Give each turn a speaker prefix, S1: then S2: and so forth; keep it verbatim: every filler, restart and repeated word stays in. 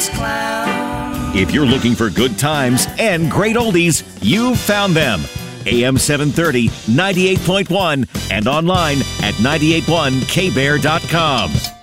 S1: circus clown.
S2: If you're looking for good times and great oldies, you've found them. A M seven thirty, ninety-eight point one, and online at nine eight one k bear dot com.